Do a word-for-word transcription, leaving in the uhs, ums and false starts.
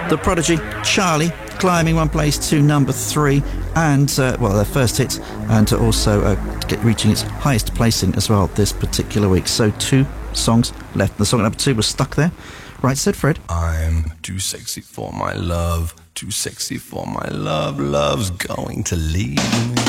The Prodigy, Charlie, climbing one place to number three, and, uh, well, their first hit, and also uh, get, reaching its highest placing as well this particular week. So two songs left. The song number two was Stuck There. Right, said Fred. I'm too sexy for my love, too sexy for my love, love's going to leave me.